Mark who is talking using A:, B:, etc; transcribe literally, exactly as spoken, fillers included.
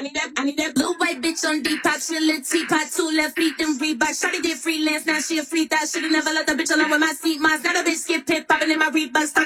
A: need that, I need that blue white bitch on Depop, she a little teapot, two left feet, then Reebok. Shawty did freelance, now she a free thought. Should've never let the bitch alone with my seat. Mine's got a bitch skip pit, popping in my Reeboks.